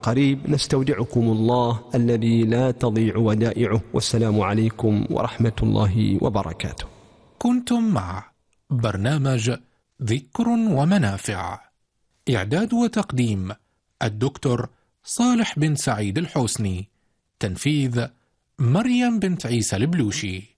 قريب. نستودعكم الله الذي لا تضيع ودائعه، والسلام عليكم ورحمة الله وبركاته. كنتم مع برنامج ذكر ومنافع، إعداد وتقديم الدكتور صالح بن سعيد الحوسني، تنفيذ مريم بنت عيسى البلوشي.